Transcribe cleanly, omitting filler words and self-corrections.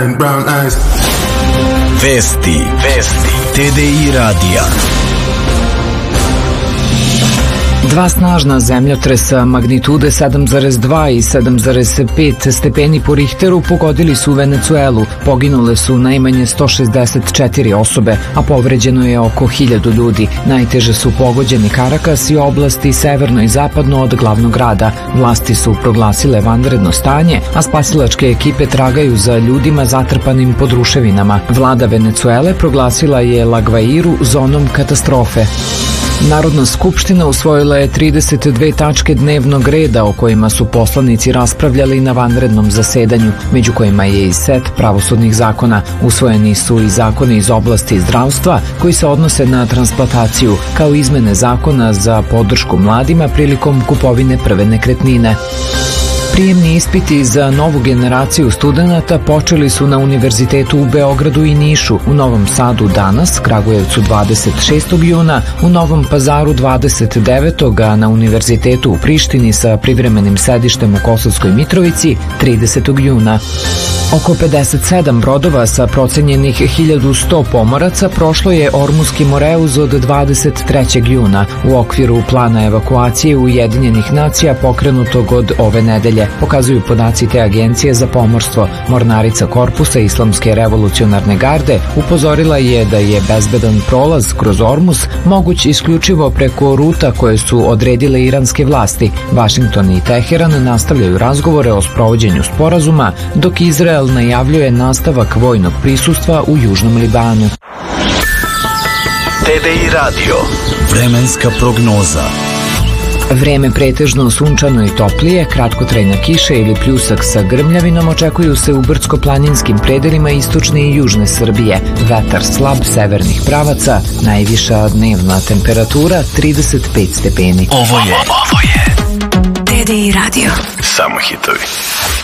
Vesti TDI radija. Dva snažna zemljotresa magnitude 7,2 i 7,5 stepeni po Richteru pogodili su Venecuelu. Poginule su najmanje 164 osobe, a povređeno je oko 1000 ljudi. Najteže su pogođeni Karakas i oblasti severno i zapadno od glavnog grada. Vlasti su proglasile vanredno stanje, a spasilačke ekipe tragaju za ljudima zatrpanim pod ruševinama. Vlada Venecuele proglasila je La Guairu zonom katastrofe. Narodna skupština usvojila je 32 tačke dnevnog reda o kojima su poslanici raspravljali na vanrednom zasedanju, među kojima je i set pravosudnih zakona. Usvojeni su i zakoni iz oblasti zdravstva koji se odnose na transplantaciju, kao izmene zakona za podršku mladima prilikom kupovine prve nekretnine. Prijemni ispiti za novu generaciju studenata počeli su na Univerzitetu u Beogradu i Nišu, u Novom Sadu danas, Kragujevcu 26. juna, u Novom Pazaru 29. a na Univerzitetu u Prištini sa privremenim sedištem u Kosovskoj Mitrovici 30. juna. Oko 57 brodova sa procenjenih 1100 pomoraca prošlo je Ormuski Moreuz od 23. juna u okviru plana evakuacije Ujedinjenih nacija pokrenutog od ove nedelje, pokazuju podaci te agencije za pomorstvo. Mornarica korpusa Islamske revolucionarne garde upozorila je da je bezbedan prolaz kroz Ormuz moguć isključivo preko ruta koje su odredile iranske vlasti. Vašington i Teheran nastavljaju razgovore o sprovođenju sporazuma, dok Izrael najavljuje nastavak vojnog prisustva u Južnom Libanu. TDI radio. Vremenska prognoza. Vreme pretežno sunčano i toplije, kratkotrajna kiša ili pljusak sa grmljavinom očekuju se u brdsko-planinskim predelima istočne i južne Srbije. Vetar slab severnih pravaca, najviša dnevna temperatura 35 stepeni. Ovo je TDI radio. Samo hitovi.